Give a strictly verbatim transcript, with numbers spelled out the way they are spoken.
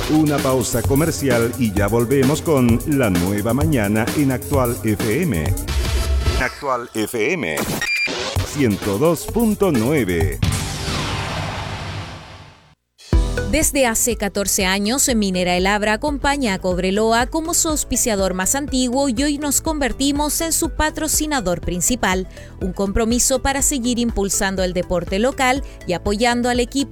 Una pausa comercial y ya volvemos con La Nueva Mañana en Actual F M. Actual F M ciento dos punto nueve. Desde hace catorce años, Minera El Abra acompaña a Cobreloa como su auspiciador más antiguo y hoy nos convertimos en su patrocinador principal. Un compromiso para seguir impulsando el deporte local y apoyando al equipo